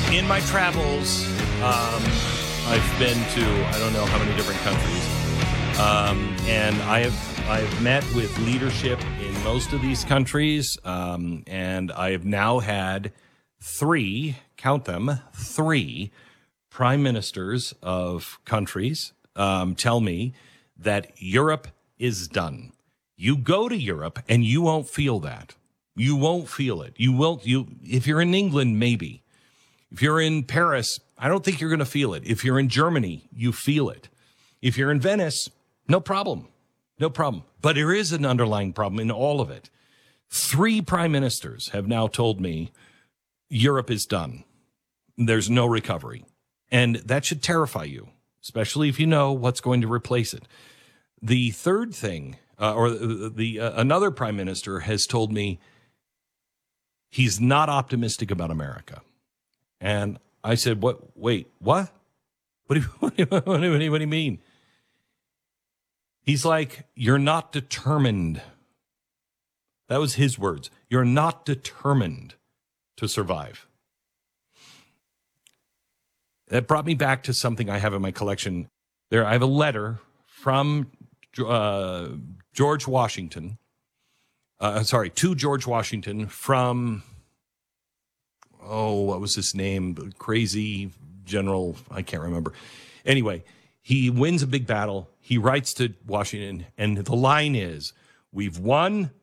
In my travels, I've been to I don't know how many different countries, and I've met with leadership in most of these countries, and I have now had three, count them, three prime ministers of countries tell me that Europe is done. You go to Europe and you won't feel that. You won't feel it. If you're in England, maybe. If you're in Paris, I don't think you're going to feel it. If you're in Germany, you feel it. If you're in Venice, no problem. No problem. But there is an underlying problem in all of it. Three prime ministers have now told me Europe is done. There's no recovery. And that should terrify you, especially if you know what's going to replace it. The third thing, another prime minister has told me he's not optimistic about America. And I said, "What? Wait, what? What do you mean?" He's like, "You're not determined." That was his words. You're not determined to survive. That brought me back to something I have in my collection. There, I have a letter from George Washington. To George Washington from, what was his name? Crazy general, I can't remember. Anyway, he wins a big battle. He writes to Washington, and the line is, "We've won,